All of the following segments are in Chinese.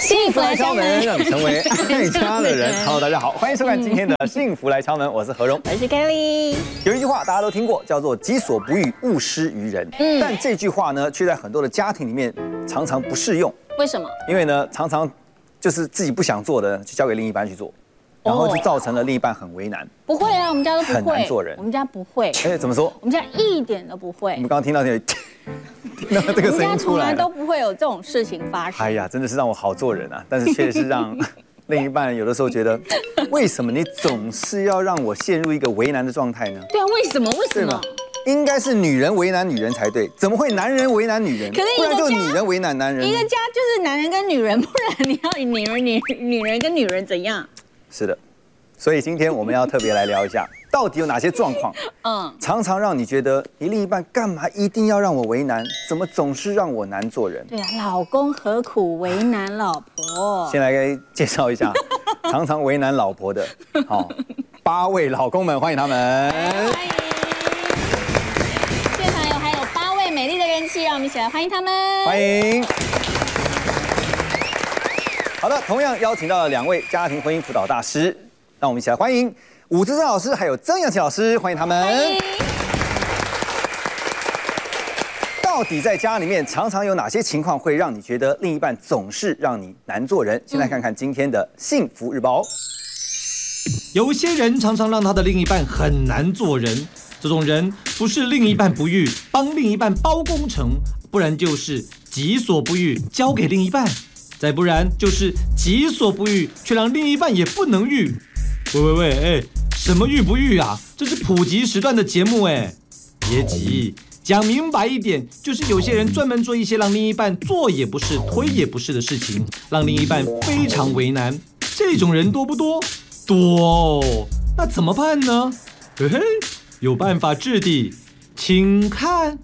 幸福来敲门，让你成为爱家的人。Hello， 大家好，欢迎收看今天的《幸福来敲门》，我是何荣， 我是 Kelly。 有一句话大家都听过，叫做“己所不欲，勿施于人”。但这句话呢，却在很多的家庭里面常常不适用。 为什么？ 因为呢，常常就是自己不想做的，就交给另一半去做，然后就造成了另一半很为难。 不会啊，我们家都不会。 很难做人。 我们家不会。 哎，怎么说？ 我们家一点都不会。 我们刚刚听到这个声音出来了。 从来都不会有这种事情发生。 哎呀，真的是让我好做人啊！但是却是让另一半有的时候觉得，为什么你总是要让我陷入一个为难的状态呢？ 对啊，为什么？为什么？ 应该是女人为难女人才对，怎么会男人为难女人？ 可是不然就女人为难男人。 一个家就是男人跟女人，不然你要女人跟女人怎样？ 是的，所以今天我们要特别来聊一下，到底有哪些状况，常常让你觉得你另一半干嘛一定要让我为难？怎么总是让我难做人？ 对啊，老公何苦为难老婆？ 先来介绍一下常常为难老婆的8位老公们，欢迎他们。 欢迎。现场还有8位美丽的人妻，让我们一起来欢迎他们。 欢迎。好的，同样邀请到了2位家庭婚姻辅导大师，让我们一起来欢迎武志珍老师还有曾阳琪老师，欢迎他们。欢迎。到底在家里面常常有哪些情况会让你觉得另一半总是让你难做人？先来看看今天的幸福日报。 有些人常常让他的另一半很难做人，这种人不是另一半不育，帮另一半包工程，不然就是己所不欲，交给另一半，再不然就是己所不欲，却让另一半也不能育。喂，什么育不育啊？这是普及时段的节目哎，别急，讲明白一点，就是有些人专门做一些让另一半做也不是、推也不是的事情，让另一半非常为难。这种人多不多？多哦。那怎么办呢？嘿嘿，有办法治的，请看。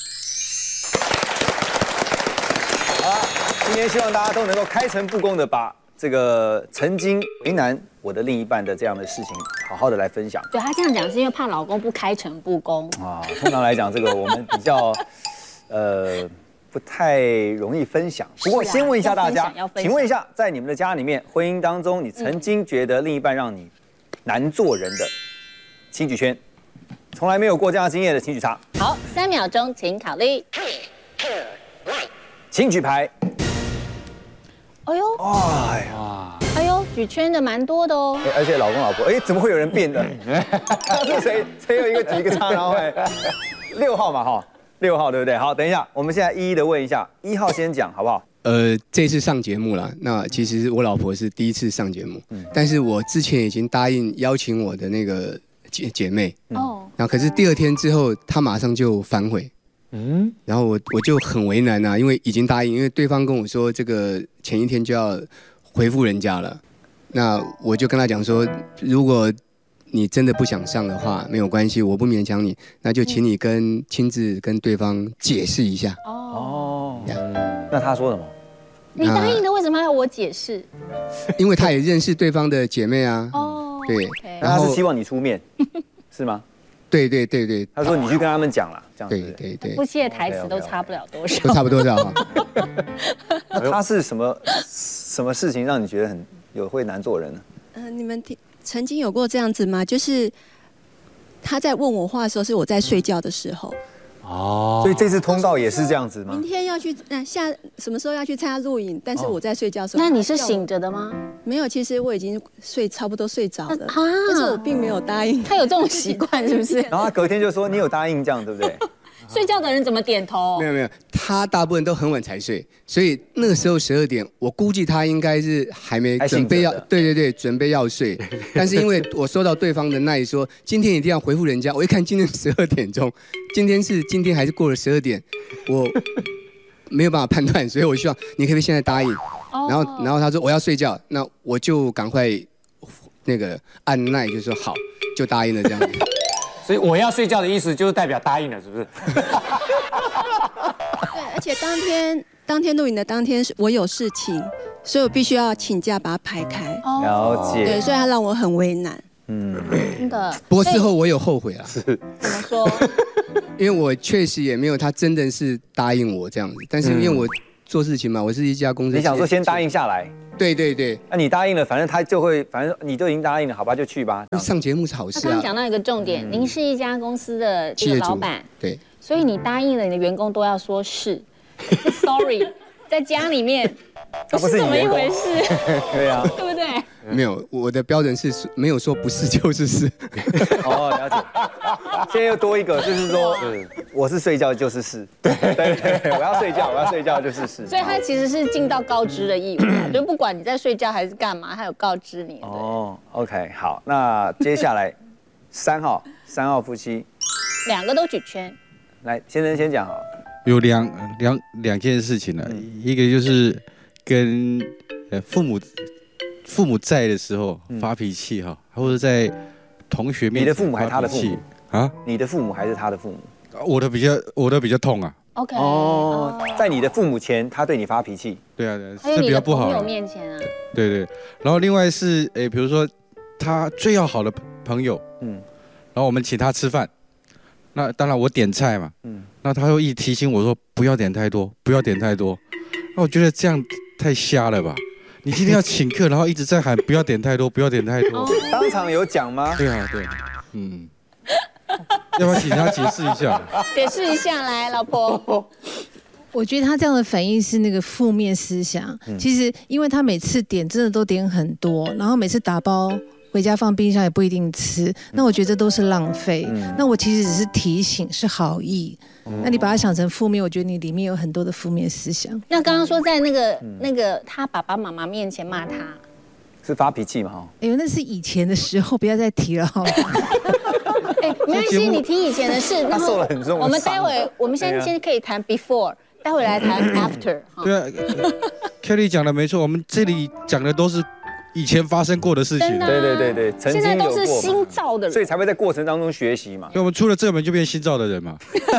好了，今天希望大家都能够开诚布公的把这个曾经为难我的另一半的这样的事情，好好的来分享。 对，他这样讲是因为怕老公不开诚布公啊。通常来讲，这个我们比较不太容易分享。不过先问一下大家，请问一下，在你们的家里面，婚姻当中，你曾经觉得另一半让你难做人的，请举圈。从来没有过这样的经验的，请举叉。 好，3秒钟，请考虑。 请举牌。 哎呦，哎呦，举圈的蛮多的哦。 而且老公老婆，怎么会有人变的？他是谁？谁有一个举一个叉，然后6号嘛6号对不对？好，等一下，我们现在一一的问一下，1号先讲好不好？ 这次上节目了，那其实我老婆是第一次上节目，但是我之前已经答应邀请我的那个姐妹，然后可是第2天之后，她马上就反悔，然后我就很为难啊，因为已经答应，因为对方跟我说这个前一天就要回复人家了，那我就跟她讲说，如果你真的不想上的话，没有关系，我不勉强你，那就请你亲自跟对方解释一下。 那他说什么？ 你答应的为什么要我解释？ 因为他也认识对方的姐妹啊。对。 然后他是希望你出面，是吗？ 对。 他说你去跟他们讲了，这样子。 对。 夫妻的台词都差不了多少。 都差不多的。 那他是什么事情让你觉得会难做人呢？ 你们曾经有过这样子吗？就是他在问我话的时候，是我在睡觉的时候。 所以这次通告也是这样子吗？ 明天要去什么时候要去参加录影？但是我在睡觉的时候。 那你是醒着的吗？ 没有，其实我已经差不多睡着了。但是我并没有答应。 他有这种习惯是不是？ 然后他隔天就说你有答应这样，对不对？ 睡觉的人怎么点头？ 没有，他大部分都很晚才睡，所以那个时候12点，我估计他应该是还没准备要，对，准备要睡。但是因为我收到对方的那一说，今天一定要回复人家，我一看今天12点钟，今天还是过了12点，我没有办法判断，所以我希望你可不可以现在答应？然后他说我要睡觉，那我就赶快按耐，就说好，就答应了这样子。 所以我要睡觉的意思就是代表答应了，是不是？ 对，而且当天录影的当天我有事情，所以我必须要请假把它排开。 了解。 对，所以他让我很为难。 真的。 不过事后我有后悔啊。 是。 怎么说？ 因为我确实也没有他真的是答应我这样子，但是因为我做事情嘛，我是一家公司。 你想说先答应下来？ 对对对。 那你答应了，反正他就会，反正你都已经答应了，好吧，就去吧。 上节目是好事啊。 他刚刚讲到一个重点，您是一家公司的这个老板， 对， 所以你答应了，你的员工都要说是。Sorry， 在家里面不是这么一回事。 对啊， 对不对？ 没有，我的标准是没有说不是就是是。 哦，了解。现在又多一个，就是说，我是睡觉就是是。对，我要睡觉就是是。 所以他其实是尽到告知的义务啊，就不管你在睡觉还是干嘛，他有告知你。 哦 ，OK， 好，那接下来3号夫妻 ，2个都举圈。 来，先生先讲好。 有两件事情呢，一个就是跟父母在的时候发脾气哈，或者在同学面前， 你的父母还是他的父母啊？ 你的父母还是他的父母？ 我的比较痛啊。 OK， 哦，在你的父母前，他对你发脾气。 对啊， 是比较不好。 朋友面前啊。 对，然后另外是比如说他最要好的朋友，然后我们请他吃饭。那当然我点菜嘛，那他又一直提醒我说不要点太多，那我觉得这样太瞎了吧？你今天要请客，然后一直在喊不要点太多， 当场有讲吗？ 对，要不要请他解释一下？ 解释一下来，老婆。 我觉得他这样的反应是那个负面思想。其实因为他每次点真的都点很多，然后每次打包回家放冰箱也不一定吃，那我觉得这都是浪费。那我其实只是提醒，是好意。那你把它想成负面，我觉得你里面有很多的负面思想。 那刚刚说在那个他爸爸妈妈面前骂他， 是发脾气嘛？ 哎呦，那是以前的时候，不要再提了好吗？ 哎，没关系，你提以前的事， 他受了很重的伤。 我们待会，我们先可以谈 before， 待会来谈 after。 对啊 ，Kelly 讲的没错，我们这里讲的都是以前发生过的事情。 对，曾经有过。现在都是新造的人， 所以才会在过程当中学习嘛。 所以我们出了这门就变新造的人嘛。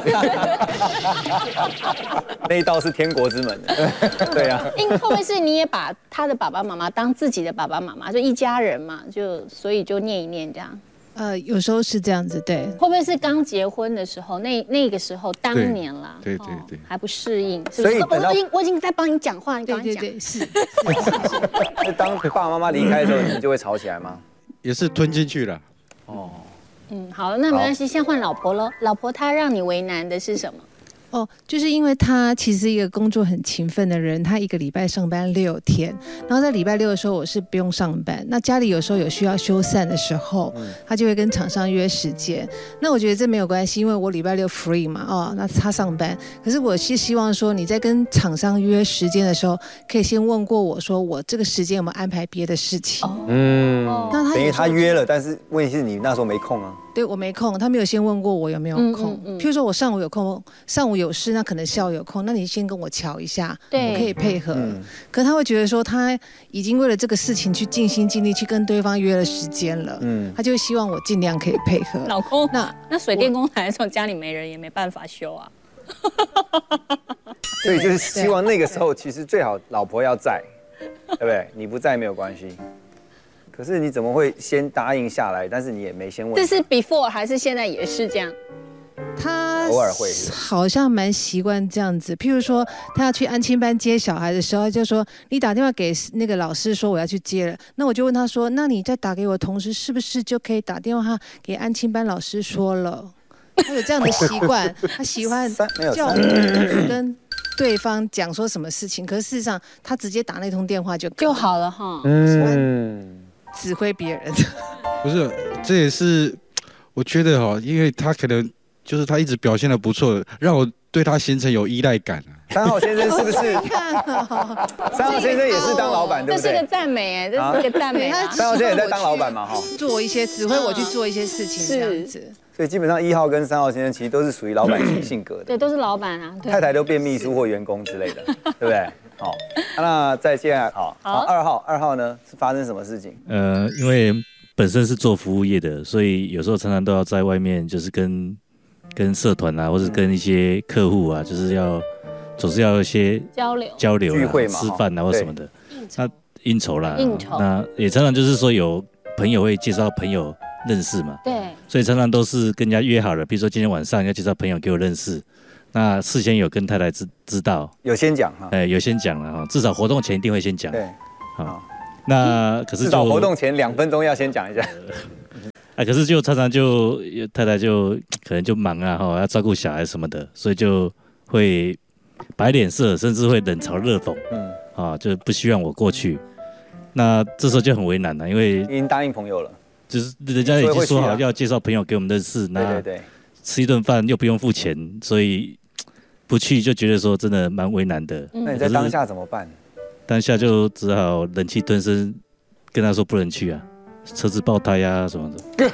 那一道是天国之门。对啊。 会不会是你也把他的爸爸妈妈当自己的爸爸妈妈，就一家人嘛，所以就念一念这样。 有时候是这样子，对。 会不会是刚结婚的时候，那个时候当年啦， 对， 还不适应， 所以我已经在帮你讲话，你赶快讲。 对，是。 就当爸爸妈妈离开的时候，你们就会吵起来吗？ 也是吞进去了。 好，那没关系，现在换老婆了。老婆她让你为难的是什么？ 就是因为他其实一个工作很勤奋的人，他一个礼拜上班6天，然后在礼拜6的时候我是不用上班，那家里有时候有需要修缮的时候，他就会跟厂商约时间。那我觉得这没有关系，因为我礼拜6 free 嘛，那他上班。可是我是希望说你在跟厂商约时间的时候，可以先问过我说我这个时间有没有安排别的事情。 那等于他约了，但是问题是你那时候没空啊。 对，我没空，他没有先问过我有没有空。譬如说我上午有空，上午有事，那可能下午有空，那你先跟我瞧一下，我可以配合。可他会觉得说他已经为了这个事情去尽心尽力去跟对方约了时间了，他就希望我尽量可以配合。 老公，那水电工来的时候家里没人也没办法修啊。 所以就是希望那个时候其实最好老婆要在，对不对？你不在没有关系。可是你怎么会先答应下来？但是你也没先问。 这是 before 还是现在也是这样？ 他偶尔会， 好像蛮习惯这样子。譬如说，他要去安亲班接小孩的时候，他就说：“你打电话给那个老师说我要去接了。”那我就问他说：“那你再打给我同时，是不是就可以打电话给安亲班老师说了？”他有这样的习惯，他喜欢叫我跟对方讲说什么事情，可是事实上他直接打那通电话就好了哈。 指挥别人。 不是，这也是我觉得因为他可能就是他一直表现得不错，让我对他形成有依赖感啊。 3号先生是不是？3号先生也是当老板，对不对？ 这是个赞美这是个赞美。 3号先生也在当老板嘛， 做一些指挥我去做一些事情这样子。 所以基本上1号跟3号先生其实都是属于老板型性格的。 对，都是老板啊。 太太都变秘书或员工之类的，对不对？好，那再接下来好，2号呢是发生什么事情？ 因为本身是做服务业的，所以有时候常常都要在外面，就是跟社团啊，或者跟一些客户啊，就是总是要一些交流聚会嘛， 吃饭啊或什么的，那应酬啦， 应酬， 那也常常就是说有朋友会介绍朋友认识嘛， 对， 所以常常都是跟人家约好了，比如说今天晚上要介绍朋友给我认识， 那事先有跟太太知道， 有先讲哈， 有先讲了哈，至少活动前一定会先讲。 对， 好，那可是至少活动前2分钟要先讲一下。 可是就常常就太太就可能就忙啊哈，要照顾小孩什么的，所以就会摆脸色，甚至会冷嘲热讽，就不希望我过去。那这时候就很为难了，因为已经答应朋友了， 就是人家已经说好要介绍朋友给我们认识，那吃一顿饭又不用付钱，所以不去就觉得说真的蛮为难的。 那你在当下怎么办？ 当下就只好忍气吞声，跟他说不能去啊，车子爆胎啊什么的。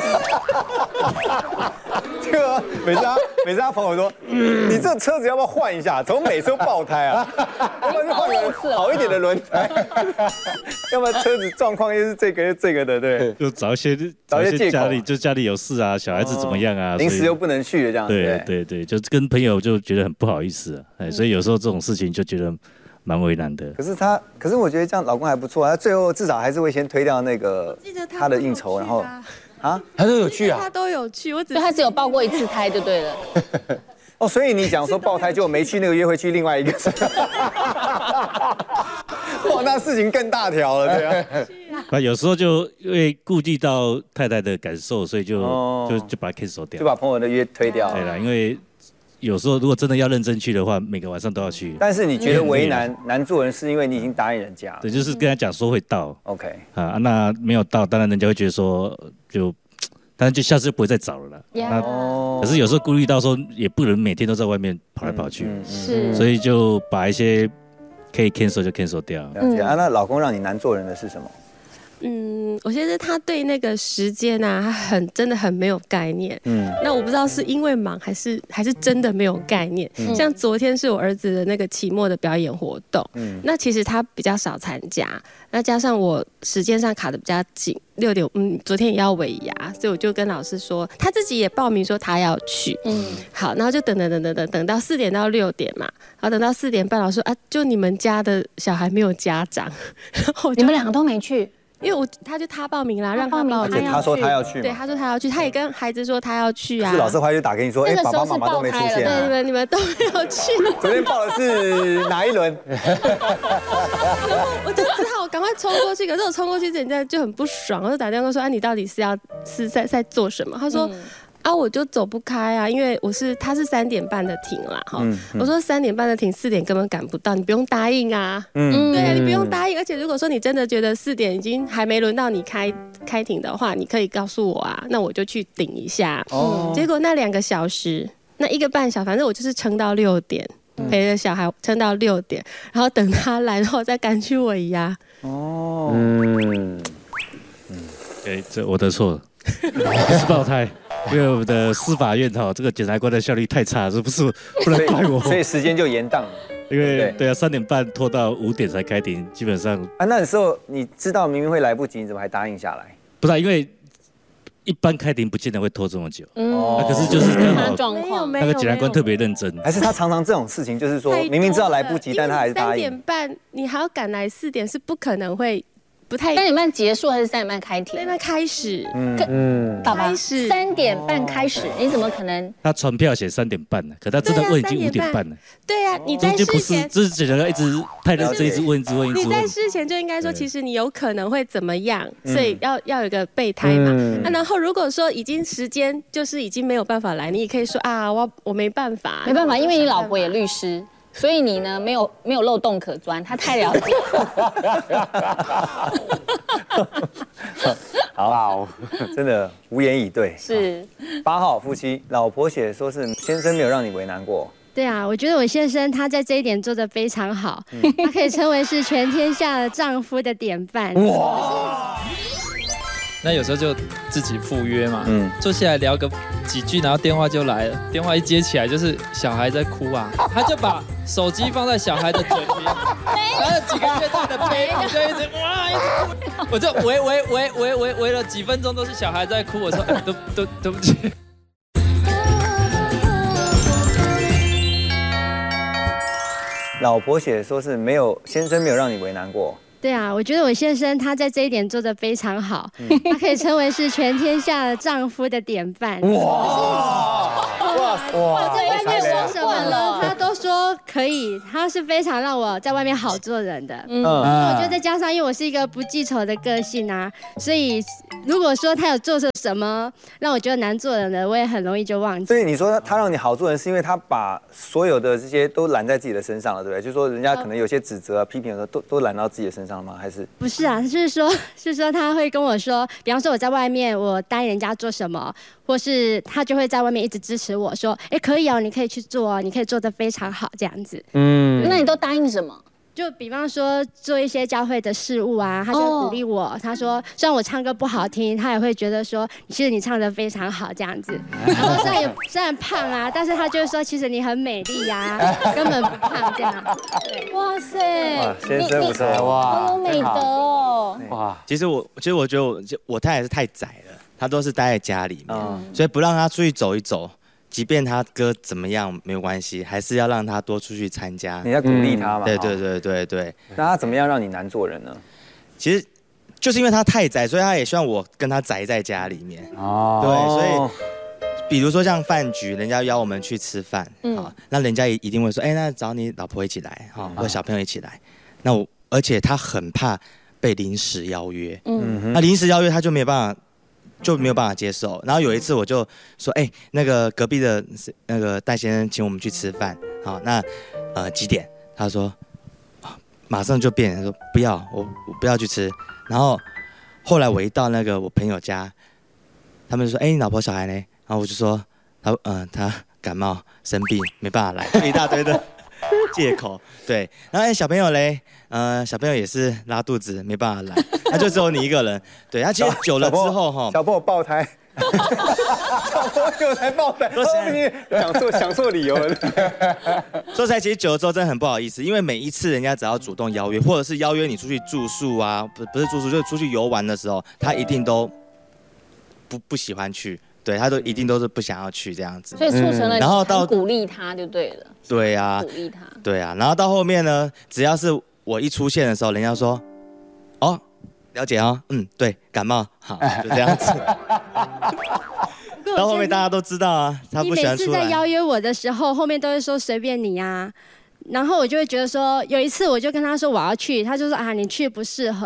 这个每次他朋友说，你这车子要不要换一下？怎么每次都爆胎啊？要不然就换个好一点的轮胎，要不然车子状况又是这个的，对。 就找一些家里有事啊，小孩子怎么样啊？ 临时又不能去这样。 对，就跟朋友就觉得很不好意思啊，所以有时候这种事情就觉得蛮为难的。 可是我觉得这样老公还不错，他最后至少还是会先推掉那个他的应酬，然后。 他都有去啊， 他都有去， 他只有爆过1次胎就对了。 哦，所以你讲说爆胎就没去那个约会，去另外一个。哇，那事情更大条了，对啊。 那有时候就因为顾及到太太的感受，所以就把它 cancel 掉， 就把朋友的约推掉。 对啦，因为有时候如果真的要认真去的话，每个晚上都要去。 但是你觉得为难做人，是因为你已经答应人家。 对，就是跟他讲说会到。 OK。 那没有到，当然人家会觉得说当然就下次就不会再找了啦。那可是有时候顾虑到说，也不能每天都在外面跑来跑去，所以就把一些可以 cancel 就 cancel 掉。 那老公让你难做人的是什么？ 我觉得他对那个时间啊，他真的很没有概念。那我不知道是因为忙还是真的没有概念。像昨天是我儿子的那个期末的表演活动，那其实他比较少参加，那加上我时间上卡得比较紧，6点，昨天也要尾牙，所以我就跟老师说，他自己也报名说他要去。好，然后就等到4点到6点嘛，然后等到4点半，老师说啊，就你们家的小孩没有家长， 你们2个都没去。 因为他报名啦，让他报名。 他说他要去， 对，他说他要去，他也跟孩子说他要去啊。 是老师回来就打给你说，爸爸妈妈都没出现。 对，你们都没有去。 昨天报的是哪一轮？ 我就只好赶快冲过去，可是我冲过去人家就很不爽，我就打电话说，你到底是在做什么？他说。我就走不开啊，因为他是3点半的停啦，哈。我说3点半的停，4点根本赶不到，你不用答应啊。对啊，你不用答应，而且如果说你真的觉得4点已经还没轮到你开庭的话，你可以告诉我啊，那我就去顶一下。结果那2个小时，那1个半小时，反正我就是撑到6点，陪着小孩撑到6点，然后等他来，然后再赶去尾牙。 这我的错，不是爆胎。因为我们的司法院这个检察官的效率太差，是不是不能怪我？ 所以时间就延宕。 因为对啊，3点半拖到5点才开庭，基本上那时候你知道明明会来不及，你怎么还答应下来？ 不是，因为一般开庭不见得会拖这么久。可是就是刚好那个检察官特别认真， 还是他常常这种事情，就是说明明知道来不及，但他还是答应。 3点半你还要赶来4点，是不可能会。不太 3点半结束还是3点半开庭？3 点半开始， 开始3点半开始，你怎么可能？ 他传票写3点半了，可他真的问已经5点半了。 对啊，你在事前就是检察官一直太认真，一直问。 你在事前就应该说，其实你有可能会怎么样，所以要有一个备胎嘛。然后如果说已经时间就是已经没有办法来，你也可以说啊，我没办法， 因为你老婆也律师。所以你呢，没有漏洞可钻，他太了解。 好，真的无言以对。 是 8号夫妻，老婆写说是先生没有让你为难过。 对啊，我觉得我先生他在这一点做得非常好，他可以称为是全天下的丈夫的典范。哇！ 那有时候就自己赴约嘛，坐下来聊个几句，然后电话就来了，电话一接起来就是小孩在哭啊，他就把手机放在小孩的嘴边，然后几个月大的 baby 就一直哇，我就喂了几分钟都是小孩在哭，我说对不起。 老婆写说是先生没有让你为难过。 对啊，我觉得我先生他在这一点做得非常好，他可以称为是全天下的丈夫的典范。哇！ 我在外面说什么呢？他都说可以，他是非常让我在外面好做人的。我觉得再加上，因为我是一个不记仇的个性啊，所以如果说他有做错什么让我觉得难做人的，我也很容易就忘记。 所以你说他让你好做人，是因为他把所有的这些都揽在自己的身上了，对不对？就是说人家可能有些指责、批评的时候，都揽到自己的身上了吗？还是不是啊？是说他会跟我说，比方说我在外面我答应人家做什么，或是他就会在外面一直支持我说，哎，可以哦，你可以去做哦，你可以做得非常好这样子。 那你都答应什么？ 就比方说做一些教会的事务啊，他就会鼓励我。他说，虽然我唱歌不好听，他也会觉得说，其实你唱得非常好这样子。然后虽然胖啊，但是他就会说，其实你很美丽呀，根本不胖这样。对， 哇塞， 先生不错哇，好有美德哦。 哇，其实我觉得我太太是太窄了，她都是待在家里面，所以不让她出去走一走。即便他歌怎么样没有关系，还是要让他多出去参加。 你要鼓励他嘛？ 对。 那他怎么样让你难做人呢？ 其实就是因为他太宅，所以他也希望我跟他宅在家里面。对，所以比如说像饭局，人家邀我们去吃饭，那人家一定会说，那找你老婆一起来，或者小朋友一起来。那而且他很怕被临时邀约，那临时邀约他就没有办法接受。然后有一次我就说，那个隔壁的那个戴先生请我们去吃饭，好，那几点？他说，马上就变，他说不要，我不要去吃。然后后来我一到那个我朋友家，他们就说，你老婆小孩呢？然后我就说，他感冒生病没办法来，一大堆的借口。对，然后小朋友嘞，小朋友也是拉肚子没办法来，那就只有你一个人。对，他其实久了之后小朋友爆胎，小朋友才爆胎，想错理由了。 说起来，其实久了之后真的很不好意思，因为每一次人家只要主动邀约，或者是邀约你出去住宿啊，不是住宿，就是出去游玩的时候，他一定都不喜欢去。对，他一定都是不想要去这样子， 所以促成了然后到鼓励他就对了。 对啊， 鼓励他。 对啊，然后到后面呢，只要是我一出现的时候，人家说，了解哦，对，感冒，好，就这样子。到后面大家都知道啊，他不喜欢出来。 你每次在邀约我的时候，后面都会说随便你啊。然后我就会觉得说，有一次我就跟他说我要去，他就说你去不适合。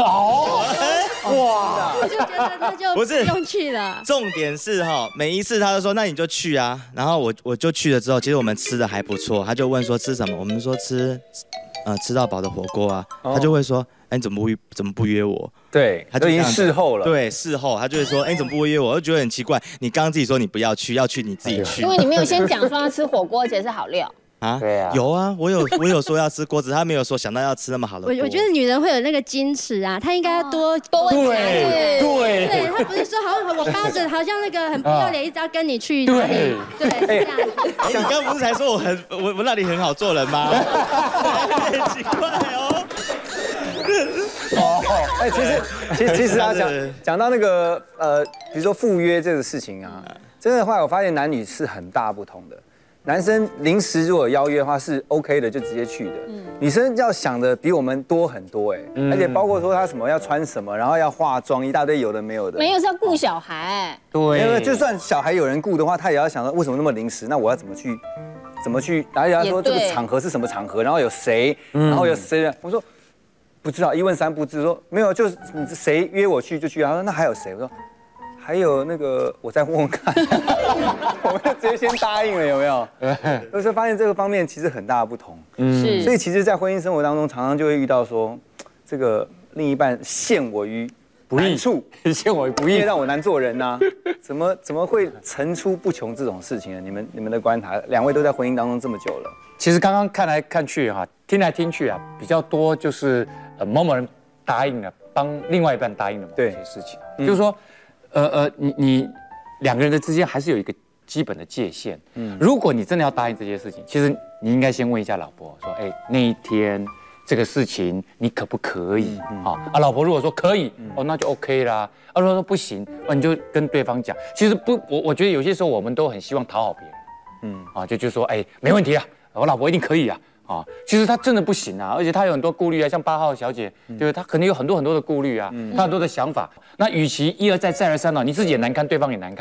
哇！我就觉得那就不用去了。 重点是每一次他都说那你就去啊，然后我就去了之后，其实我们吃的还不错，他就问说吃什么，我们说吃到饱的火锅啊，他就会说你怎么不约我？ 对，他就已经事后了。 对，事后他就会说你怎么不约我？我就觉得很奇怪，你刚刚自己说你不要去，要去你自己去。 因为你没有先讲说要吃火锅，而且是好料。 对啊，有啊，我有说要吃锅子，他没有说想到要吃那么好的锅。 我觉得女人会有那个矜持啊，她应该要多对， 她不是说好像我包着，好像那个很不要脸，一直要跟你去哪里，对，这样子。 你刚刚不是才说我那里很好做人吗？很奇怪哦。 其实啊，讲到那个比如说赴约这个事情啊，真的后来我发现男女是很大不同的。男生临时如果邀约的话是 OK 的，就直接去的。女生要想的比我们多很多而且包括说她什么要穿什么，然后要化妆，一大堆有的没有的。 没有是要顾小孩。 对，因为就算小孩有人顾的话，他也要想说为什么那么临时？那我要怎么去？然后要说这个场合是什么场合，然后有谁，然后有谁？我说不知道，一问三不知。说没有，就是谁约我去就去。他说那还有谁？我说。还有那个，我再问问看，我们就直接先答应了，有没有？就是发现这个方面其实很大的不同。 是， 所以其实，在婚姻生活当中，常常就会遇到说，这个另一半陷我于难处， 陷我于不义， 让我难做人呐。怎么会层出不穷这种事情呢？你们的观察，两位都在婚姻当中这么久了。 其实刚刚看来看去听来听去比较多就是某某人答应了，帮另外一半答应了某些事情，就是说。你两个人的之间还是有一个基本的界限。如果你真的要答应这些事情，其实你应该先问一下老婆，说，那一天这个事情你可不可以？老婆如果说可以，那就 OK 啦。如果说不行，你就跟对方讲。其实不，我觉得有些时候我们都很希望讨好别人，就说，没问题啊，我老婆一定可以啊。其实他真的不行啊，而且他有很多顾虑啊，像8号小姐，对不对？他肯定有很多的顾虑啊，他很多的想法。那与其一而再再而三你自己也难堪，对方也难堪，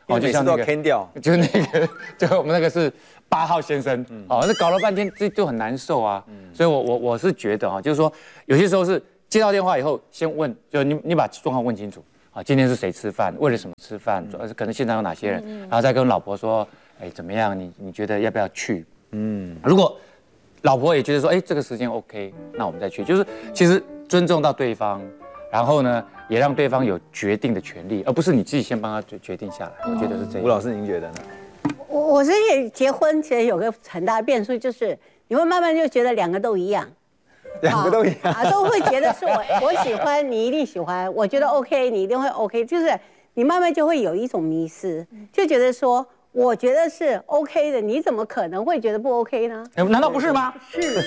哦，就像那个坑掉， 就是那个，就我们那个是8号先生，哦，那搞了半天就很难受啊。所以我是觉得哈，就是说有些时候是接到电话以后，先问，就你把状况问清楚啊，今天是谁吃饭，为了什么吃饭，可能现场有哪些人，然后再跟老婆说，哎，怎么样？你觉得要不要去？如果老婆也觉得说，哎，这个时间 OK， 那我们再去。就是其实尊重到对方，然后呢，也让对方有决定的权利，而不是你自己先帮他决定下来。我觉得是这样。 吴老师，您觉得呢？ 我是结婚其实有个很大的变数，就是你会慢慢就觉得两个都一样， 两个都一样啊，都会觉得是我喜欢，你一定喜欢，我觉得 OK， 你一定会 OK， 就是你慢慢就会有一种迷失，就觉得说。我觉得是 OK 的，你怎么可能会觉得不 OK 呢？ 难道不是吗？ 是，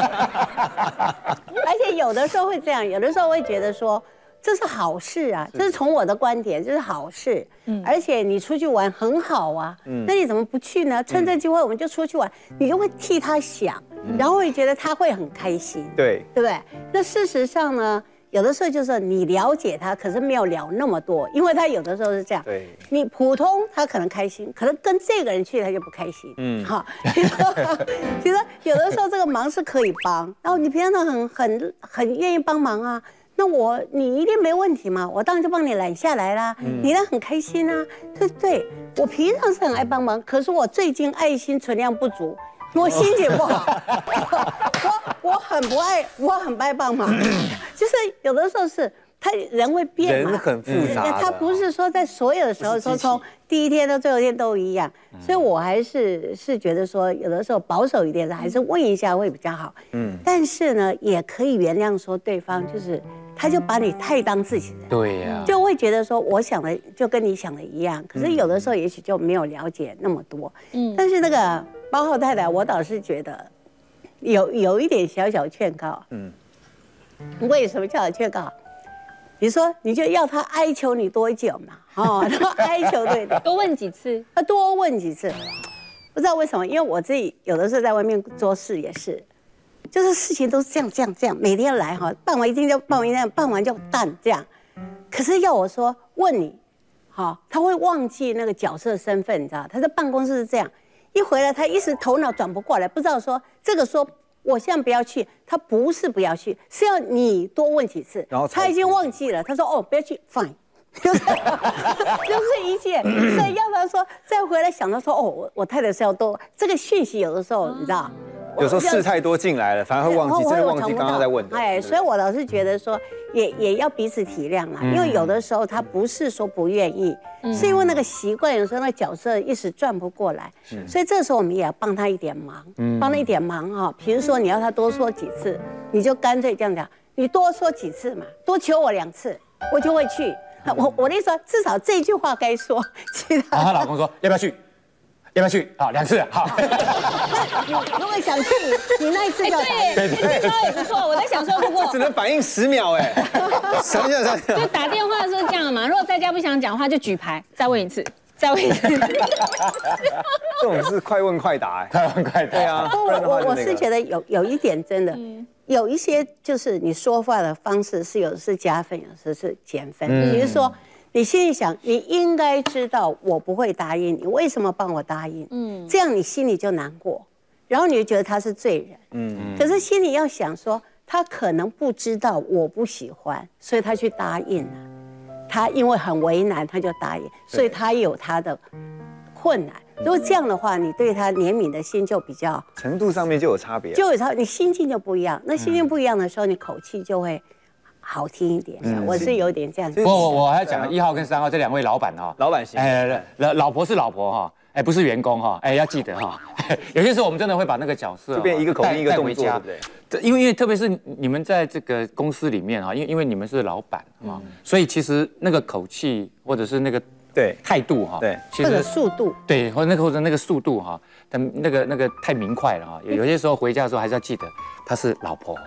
而且有的时候会这样，有的时候会觉得说这是好事啊，这是从我的观点，这是好事。而且你出去玩很好啊，那你怎么不去呢？趁这机会我们就出去玩，你就会替他想，然后会觉得他会很开心， 对不对？那事实上呢？有的时候就是你了解他，可是没有聊那么多，因为他有的时候是这样。对，你普通他可能开心，可能跟这个人去他就不开心。好，其实有的时候这个忙是可以帮，然后你平常都很愿意帮忙啊，那你一定没问题嘛，我当然就帮你揽下来啦，你呢很开心啊，对，我平常是很爱帮忙，可是我最近爱心存量不足。我心情不好，我很不爱帮忙，就是有的时候是他人会变嘛， 人很复杂， 他不是说在所有的时候说从第一天到最后一天都一样，所以我还是觉得说有的时候保守一点的还是问一下会比较好，但是呢也可以原谅说对方就是他就把你太当自己人， 对呀， 就会觉得说我想的就跟你想的一样，可是有的时候也许就没有了解那么多，但是那个。8号太太，我倒是觉得有一点小劝告。为什么叫劝告？你说你就要他哀求你多久嘛？他哀求对的， 多问几次。 多问几次，不知道为什么，因为我自己有的时候在外面做事也是，就是事情都是这样，每天来办完一定就办完一天，办完就淡这样。可是要我说问你，他会忘记那个角色身份，你知道？他在办公室是这样。一回来，他一时头脑转不过来，不知道说这个说我现在不要去，他不是不要去，是要你多问几次。然后他已经忘记了，他说哦不要去 ，fine， 就是一切。所以要不然说再回来想到说哦我太太是要多这个讯息，有的时候你知道。 有时候事太多进来了，反而会忘记，真的忘记刚刚在问的。 所以我老是觉得说，也要彼此体谅啦，因为有的时候他不是说不愿意，是因为那个习惯，有时候那个角色一时转不过来，所以这时候我们也要帮他一点忙，帮他一点忙哈。比如说你要他多说几次，你就干脆这样讲，你多说几次嘛，多求我2次，我就会去。我的意思说，至少这句话该说，其他。 她老公说要不要去？要不要去？好，2次，好。 如果想去，你那一次就要打。 对，这招也不错。我在想说，如果只能反应10秒，哎，想一下。 就打电话的时候这样嘛。如果在家不想讲话，就举牌，再问一次，再问一次。 这种是快问快答， 快问快答。 对啊。 我是觉得有一点真的，有一些就是你说话的方式是有的是加分，有的是减分。比如说。你心里想，你应该知道我不会答应你，为什么帮我答应？这样你心里就难过，然后你就觉得他是罪人。可是心里要想说，他可能不知道我不喜欢，所以他去答应了。他因为很为难，他就答应，所以他有他的困难。如果这样的话，你对他怜悯的心就比较程度上面就有差别， 你心境就不一样。那心境不一样的时候，你口气就会。好听一点，我是有点这样。 我还讲1号跟3号这2位老板老板型， 老婆是老婆哈，不是员工哈，要记得哈。有些时候我们真的会把那个角色就变一个口令一个动作，对不对？因为特别是你们在这个公司里面哈，因为你们是老板啊，所以其实那个口气或者是那个态度哈， 对， 或者速度， 对，或者那个速度哈，但那个太明快了哈。有些时候回家的时候还是要记得她是老婆。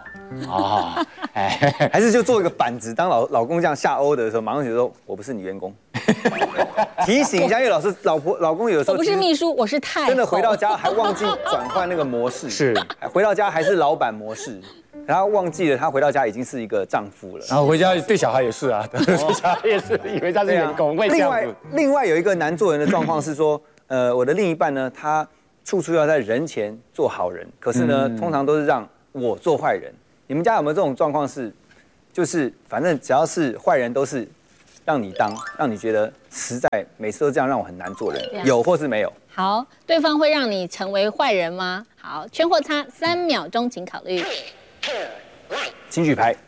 还是就做一个板子，当老公这样下欧的时候，马上就说我不是你员工，提醒一下，因为老公有的时候我不是秘书，我是太后， 真的回到家还忘记转换那个模式， 是回到家还是老板模式， 他忘记了他回到家已经是一个丈夫了， 然后回家对小孩也是啊，对小孩也是以为他是员工，会这样子。 另外有一个难做人的状况是说，我的另一半呢，他处处要在人前做好人，可是呢，通常都是让我做坏人。你们家有没有这种状况是，就是反正只要是坏人都是让你当，让你觉得实在每次都这样让我很难做人，有或是没有？ 好，对方会让你成为坏人吗？好，圈或叉，3秒钟，请考虑。 请举牌。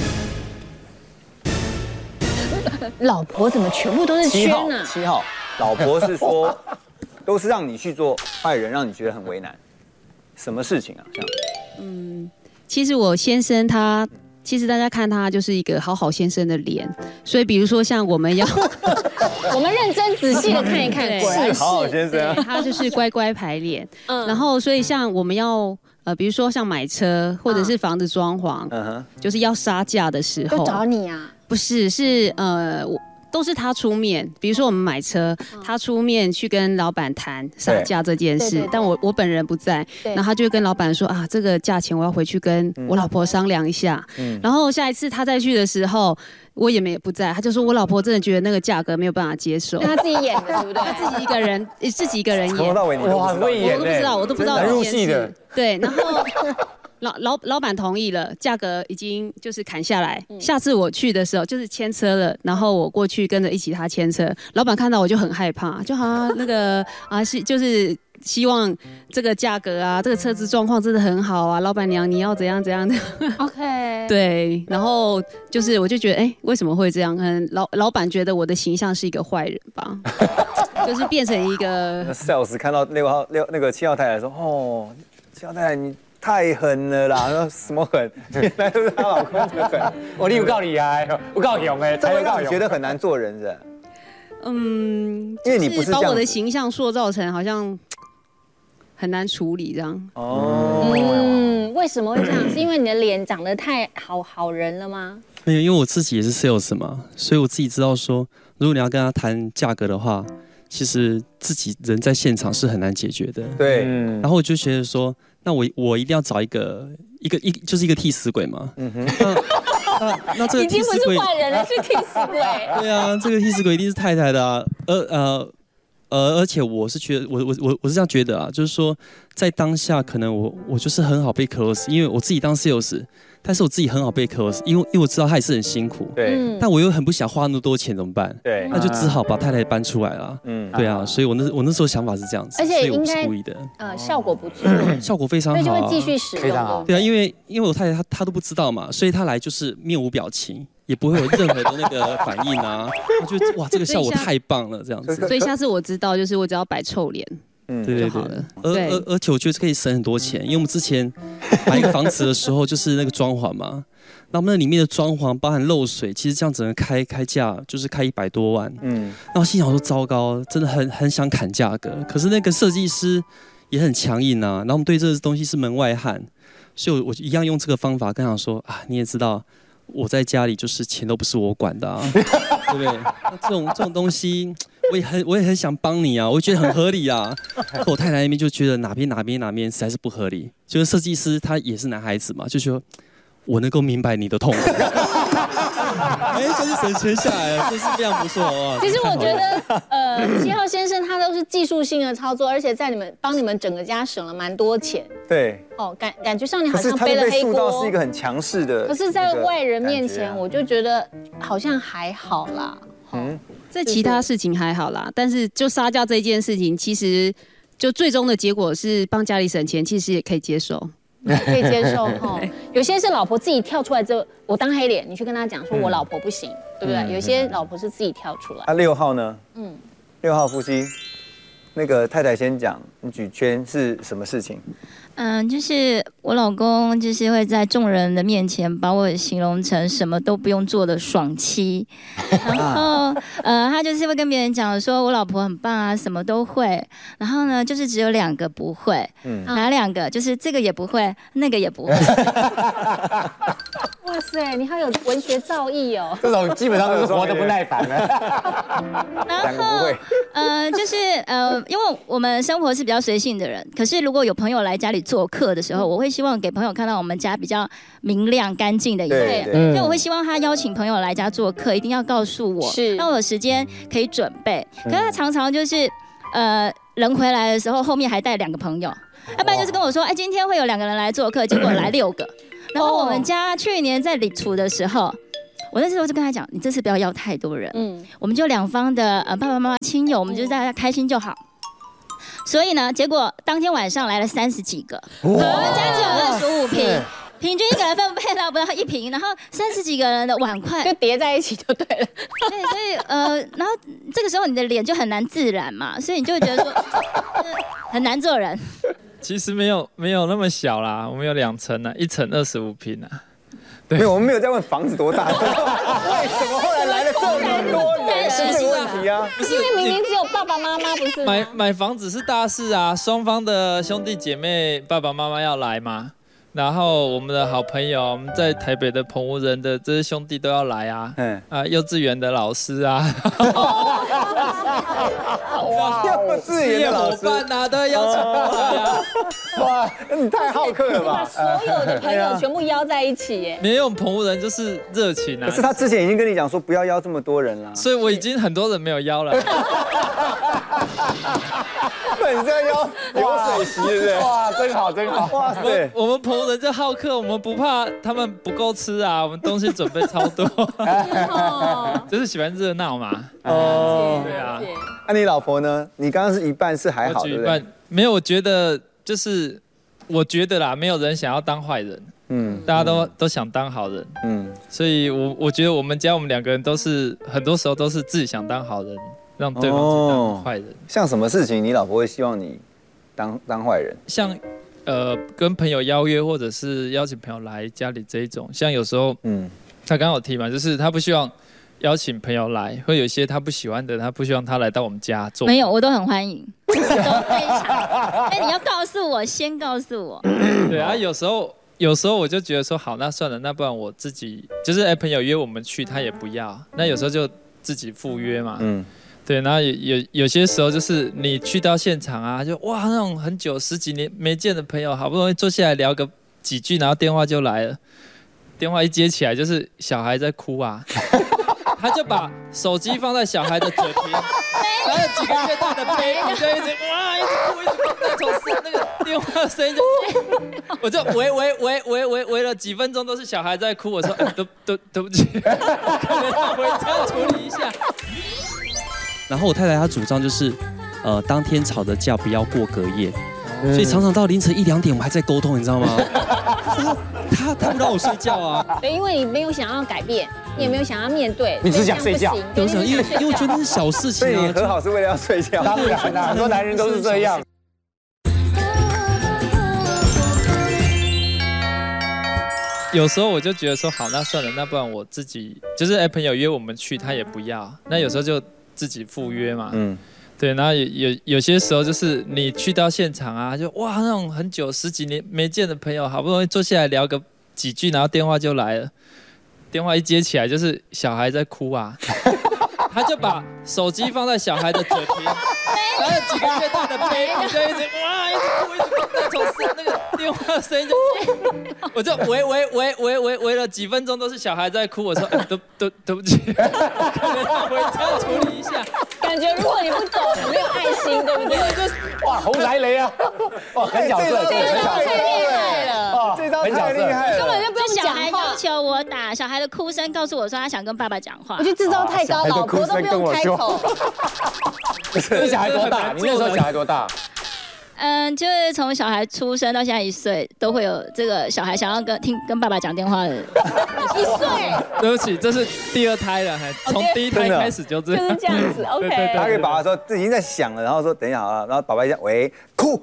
老婆怎么全部都是圈啊 ？7号，老婆是说，都是让你去做坏人，让你觉得很为难。什么事情啊？这样。 其实我先生他，其实大家看他就是一个好好先生的脸，所以比如说像我们要， 我们认真仔细的看一看，果然是好好先生， 他就是乖乖牌脸。然后所以像我们要比如说像买车或者是房子装潢，就是要杀价的时候， 就找你啊？ 不是，是都是他出面，比如说我们买车，他出面去跟老板谈杀价这件事，但我本人不在，然后他就会跟老板说啊，这个价钱我要回去跟我老婆商量一下，然后下一次他再去的时候，我也不在，他就说我老婆真的觉得那个价格没有办法接受， 他自己演的对不对？ 他自己一个人演， 从头到尾你哇，很会演， 我都不知道入戏的， 对，然后。老板同意了，价格已经就是砍下来。下次我去的时候就是牵车了，然后我过去跟着一起他牵车。老板看到我就很害怕，就好像那个就是希望这个价格啊，这个车子状况真的很好啊，老板娘你要怎样怎样的。 OK。 对，然后就是我就觉得为什么会这样？可能老板觉得我的形象是一个坏人吧，就是变成一个 sales 看到那个7号太太说7号太太你。太狠了啦！说什么狠？原来是她老公的狠。 你有够厉害，我够勇哎， 这会让你觉得很难做人是？ 因为你不是把我的形象塑造成好像很难处理这样。 为什么会这样？是因为你的脸长得太好人了吗？ 没有，因为我自己也是 sales 嘛，所以我自己知道说，如果你要跟他谈价格的话，其实自己人在现场是很难解决的。 对， 然后我就觉得说。那我一定要找一个就是一个替死鬼嘛。那这个替死鬼已经不是坏人了，是替死鬼。 对啊，这个替死鬼一定是太太的啊。而且我是觉得我是这样觉得啊，就是说在当下可能我就是很好被 close， 因为我自己当 sales。但是我自己很好被 close， 因为我知道他也是很辛苦， 对， 但我又很不想花那么多钱，怎么办？ 对， 那就只好把太太搬出来了。对啊，所以我那时候想法是这样子， 而且应该故意的， 效果不错， 效果非常好， 所以就会继续使用。 非常好。对啊，因为我太太她都不知道嘛，所以她来就是面无表情，也不会有任何的那个反应啊。我觉得哇，这个效果太棒了，这样子。 所以下次我知道，就是我只要摆臭脸。 对就好了。而且我觉得可以省很多钱，因为我们之前买一个房子的时候，就是那个装潢嘛，那我们那里面的装潢包含漏水，其实这样整个开价就是开100多万。然后心想说糟糕，真的很想砍价格，可是那个设计师也很强硬啊，然后我们对这个东西是门外汉，所以我一样用这个方法跟他说啊，你也知道。我在家里就是钱都不是我管的啊，对不对？那这种东西，我也很想帮你啊，我觉得很合理啊。可我太太那边就觉得哪边实在是不合理。就是设计师他也是男孩子嘛，就说我能够明白你的痛苦。就是省钱下来了，真是非常不错哦。 其实我觉得7号先生他都是技术性的操作，而且在帮你们整个家省了蛮多钱。 对。 感觉上你好像背了黑锅。 可是他被塑造是一个很强势的。 可是，在外人面前，我就觉得好像还好啦。 在其他事情还好啦，但是就杀价这件事情，其实就最终的结果是帮家里省钱，其实也可以接受。 可以接受哈，有些是老婆自己跳出来之后，我当黑脸，你去跟他讲说我老婆不行，对不对？有些老婆是自己跳出来。 6号呢？6号夫妻，那个太太先讲，你举圈是什么事情？ 就是我老公就是会在众人的面前把我形容成什么都不用做的爽妻，然后他就是会跟别人讲说我老婆很棒啊，什么都会，然后呢就是只有2个不会，哪2个？就是这个也不会，那个也不会。 哇塞，你好有文学造诣哦。 这种基本上都是活得不耐烦的。 然后就是因为我们生活是比较随性的人，可是如果有朋友来家里做客的时候，我会希望给朋友看到我们家比较明亮干净的一面，所以我会希望他邀请朋友来家做客，一定要告诉我，让我有时间可以准备。可是他常常就是人回来的时候，后面还带2个朋友，要不然就是跟我说，哎，今天会有2个人来做客，结果来6个。然后我们家去年在礼厨的时候，我那时候就跟他讲，你这次不要邀太多人，我们就2方的爸爸妈妈亲友，我们就是大家开心就好。所以呢，结果当天晚上来了30几个，我们家只有25平。平均1个人分配到不到1瓶，然后30几个人的碗筷就叠在一起就对了。 对，所以然后这个时候你的脸就很难自然嘛，所以你就会觉得说很难做人。 其实没有那么小啦，我们有2层啊，1层25平啊。 没有，我们没有在问房子多大，为什么后来来了这么多人？是这个问题啊， 不是因为明明只有爸爸妈妈，不是吗？ 买房子是大事啊，双方的兄弟姐妹爸爸妈妈要来嘛。然后我们的好朋友，我们在台北的澎湖人的这些兄弟都要来啊，幼稚园的老师啊， 哇，幼稚园的老师伙伴啊，都要邀请过来啊， 哇，你太好客了吧！ 把所有的朋友全部邀在一起耶。 没有澎湖人就是热情啊。 可是他之前已经跟你讲说不要邀这么多人了， 所以我已经很多人没有邀了。 那你在邀流水席对不对？ 哇，真好真好！ 哇塞， 我们澎湖人就好客，我们不怕他们不够吃啊，我们东西准备超多，就是喜欢热闹嘛。 哦， 对啊。 那你老婆呢？你刚刚是一半是还好，对不对？ 没有，我觉得就是我觉得啦，没有人想要当坏人，大家都想当好人，所以我觉得我们家我们2个人都是很多时候都是自己想当好人，让对方去当坏人。 像什么事情你老婆会希望你当坏人？ 像跟朋友邀约，或者是邀请朋友来家里这一种，像有时候他刚刚有提嘛，就是他不希望邀请朋友来，会有一些他不喜欢的，他不希望他来到我们家做。 没有，我都很欢迎，都非常。但你要告诉我，先告诉我。 对啊，有时候我就觉得说，好，那算了，那不然我自己就是朋友约我们去，他也不要，那有时候就自己赴约嘛。对，然后有些时候就是你去到现场啊，就哇那种很久10几年没见的朋友，好不容易坐下来聊个几句，然后电话就来了，电话一接起来就是小孩在哭啊。他就把手机放在小孩的嘴边，然后几个月大的 baby 就一直哇，一直哭，一直哭，再从那个电话的声音就，我就喂了几分钟都是小孩在哭，我说对不起，我可能要回家处理一下。 然后我太太她主张就是，当天吵的架不要过隔夜，所以常常到凌晨1、2点我们还在沟通，你知道吗？他不让我睡觉啊。 对，因为你没有想要改变，你也没有想要面对， 你只想睡觉。 对，因为我觉得是小事情啊。 所以你和好是为了要睡觉。 当然啦，很多男人都是这样。 有时候我就觉得说，好，那算了，那不然我自己就是朋友约我们去，他也不要，那有时候就自己赴约嘛。对，然后有些时候就是你去到现场啊，就哇那种很久10几年没见的朋友，好不容易坐下来聊个几句，然后电话就来了，电话一接起来就是小孩在哭啊，他就把手机放在小孩的嘴边，然后几个月大的 baby 就一直哇一直哭，一直哭，再从那个电话的声音就，我就喂了几分钟都是小孩在哭，我说对不起，我可能要回家处理一下。 感觉如果你不走，很没有爱心，对不对？ 哇，红来雷啊！哇，很角色， 这招太厉害了， 这招太厉害了， 根本就不用小讲话。 孩要求我打小孩的哭声，告诉我说他想跟爸爸讲话。 我觉得这招太高，老婆都不用开口。 你小孩多大？你那时候小孩多大？ 就是从小孩出生到现在1岁，都会有这个小孩想要跟爸爸讲电话的。 1岁？ 对不起，这是第2胎了，从第1胎开始就这样。 就是这样子 ，OK。 他给爸爸说，这已经在响了，然后说等一下好了，然后爸爸一讲，喂，哭。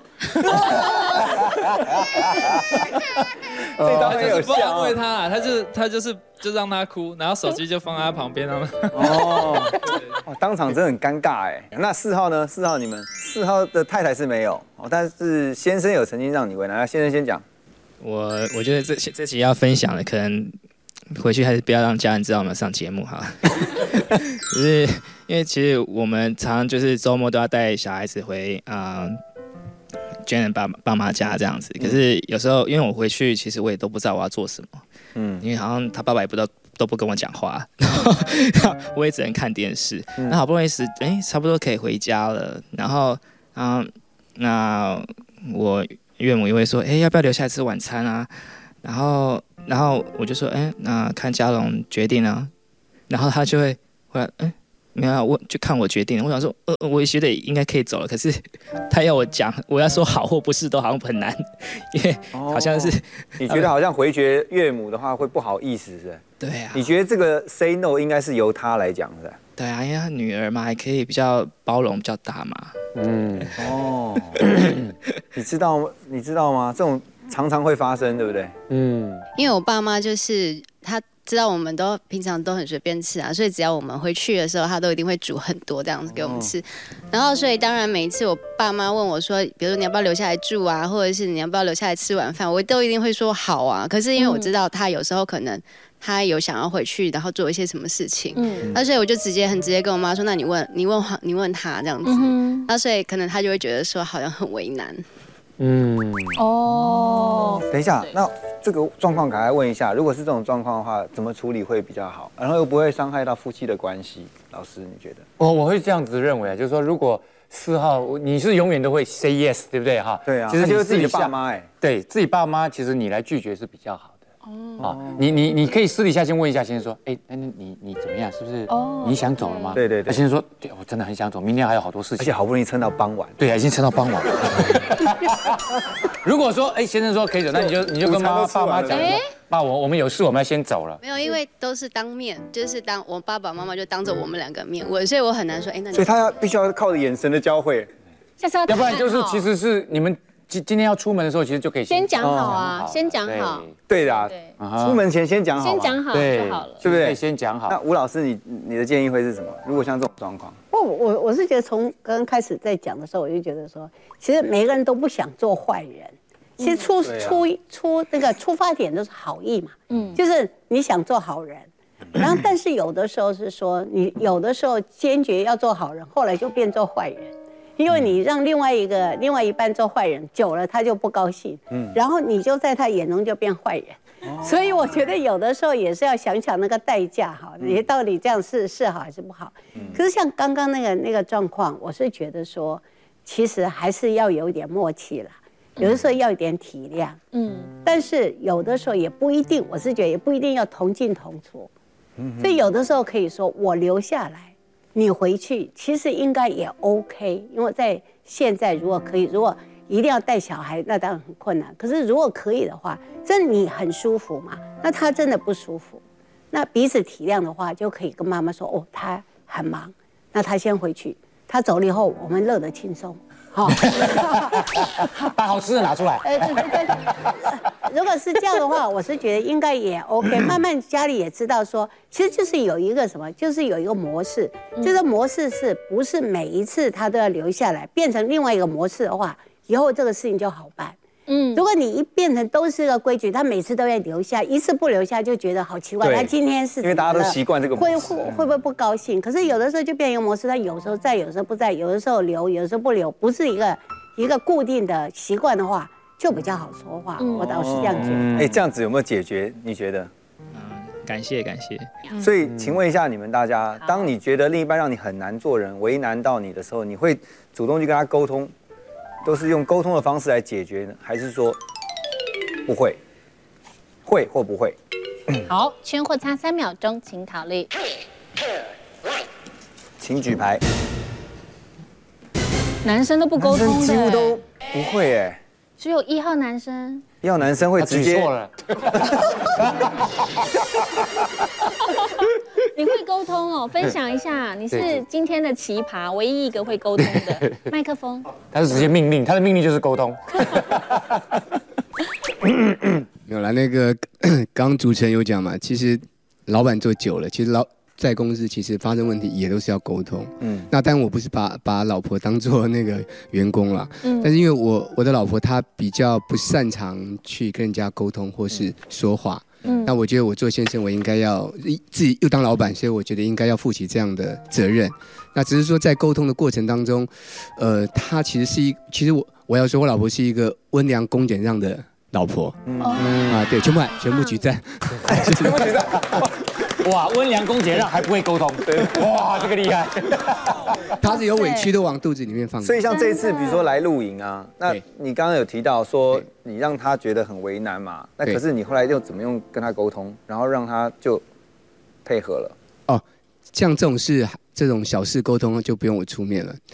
这招很有效。 不安慰他啦，他就让他哭，然后手机就放在他旁边，让他。 当场真的很尴尬哎。那4号呢？4号你们4号的太太是没有，但是先生有曾经让你为难。先生先讲。 我觉得这期要分享的可能回去还是不要让家人知道我们上节目哈。就是因为其实我们常常就是周末都要带小孩子回Jen 爸妈家这样子，可是有时候因为我回去，其实我也都不知道我要做什么，因为好像他爸爸也都不跟我讲话，然后我也只能看电视。那好不容易差不多可以回家了，然后那我岳母也会说，要不要留下来吃晚餐啊？然后我就说，那看嘉龙决定啊。然后他就会回来，没有啊，我就看我决定。我想说，我也觉得应该可以走了，可是他要我讲，我要说好或不是都好像很难，因为好像是、 你觉得好像回绝岳母的话会不好意思是不是？ 对啊。 你觉得这个 say no 应该是由他来讲是吧？ 对啊，因为他女儿嘛，还可以比较包容比较大嘛。 你知道吗？这种常常会发生，对不对？ 因为我爸妈就是他知道我们都平常都很随便吃啊，所以只要我们回去的时候，他都一定会煮很多这样子给我们吃。然后所以当然每一次我爸妈问我说，比如说你要不要留下来住啊，或者是你要不要留下来吃晚饭，我都一定会说好啊。可是因为我知道他有时候可能他有想要回去，然后做一些什么事情，那所以我就很直接跟我妈说，那你问他这样子，那所以可能他就会觉得说好像很为难。 等一下，那这个状况赶快问一下，如果是这种状况的话，怎么处理会比较好，然后又不会伤害到夫妻的关系？老师，你觉得？ 我会这样子认为，就是说，如果4号你是永远都会 say yes， 对不对哈？ 对啊， 其实就是自己的爸妈对自己爸妈，其实你来拒绝是比较好的。你可以私底下先问一下先生说，那你怎么样？是不是你想走了吗？ 对。 先生说，对，我真的很想走，明天还有好多事情， 而且好不容易撑到傍晚。 对啊，已经撑到傍晚了。如果说先生说可以走，那你就跟爸妈讲，爸，我们有事，我们要先走了。 没有，因为都是当面，就是当我爸爸妈妈就当着我们2个面问，所以我很难说，那所以他必须要靠着眼神的交汇， 要不然就是其实是你们。今天要出门的时候，其实就可以先讲好啊，先讲好。 对的，出门前先讲好， 先讲好就好了， 对不对？ 先讲好。 那吴老师，你的建议会是什么？如果像这种状况， 我是觉得从刚刚开始在讲的时候，我就觉得说，其实每个人都不想做坏人，其实那个出发点都是好意嘛，就是你想做好人，然后但是有的时候是说你有的时候坚决要做好人，后来就变做坏人。因为你让另外一半做坏人久了，他就不高兴，然后你就在他眼中就变坏人，所以我觉得有的时候也是要想想那个代价哈，你到底这样是好还是不好？可是像刚刚那个状况，我是觉得说，其实还是要有一点默契啦，有的时候要一点体谅，但是有的时候也不一定，我是觉得也不一定要同进同出，所以有的时候可以说我留下来。你回去其实应该也 OK， 因为在现在如果可以，如果一定要带小孩，那当然很困难。可是如果可以的话，真的你很舒服嘛？那他真的不舒服，那彼此体谅的话，就可以跟妈妈说，他很忙，那他先回去，他走了以后，我们乐得轻松。 把好吃的拿出来。 如果是这样的话，我是觉得应该也 OK。慢慢家里也知道说，其实就是有一个什么，就是有一个模式，就是模式是不是每一次他都要留下来，变成另外一个模式的话，以后这个事情就好办。如果你一变成都是个规矩，他每次都要留下，一次不留下就觉得好奇怪。他今天是因为大家都习惯这个模式， 会不会不高兴？可是有的时候就变一个模式，他有时候在，有时候不在，有的时候留，有的时候不留，不是一个固定的习惯的话，就比较好说话。我倒是这样觉得。 这样子有没有解决？你觉得？ 感谢。 所以，请问一下你们大家，当你觉得另一半让你很难做人，为难到你的时候，你会主动去跟他沟通？都是用沟通的方式来解决呢，还是说不会？会或不会？ 好，圈或叉3秒钟，请考虑。 请举牌。 男生都不沟通的， 几乎都不会只有1号男生。 1号男生会直接。 错了。 你会沟通哦，分享一下，你是今天的奇葩，唯一一个会沟通的。麦克风。他是直接命令，他的命令就是沟通。 有了那个，刚主持人有讲嘛，其实老板做久了，其实在公司其实发生问题也都是要沟通。那但我不是把老婆当做那个员工啦，但是因为我的老婆她比较不擅长去跟人家沟通或是说话。 那我觉得我做先生，我应该要自己又当老板，所以我觉得应该要负起这样的责任。那只是说在沟通的过程当中，她其实我要说我老婆是一个温良恭俭让的老婆。对，全部举赞， 全部举赞。哇，温良恭俭让还不会沟通，哇，这个厉害。 他是有委屈都往肚子里面放。 所以像这一次，比如说来露营啊，那你刚刚有提到说你让他觉得很为难嘛，那可是你后来又怎么用跟他沟通，然后让他就配合了？ 哦，像这种小事沟通就不用我出面了。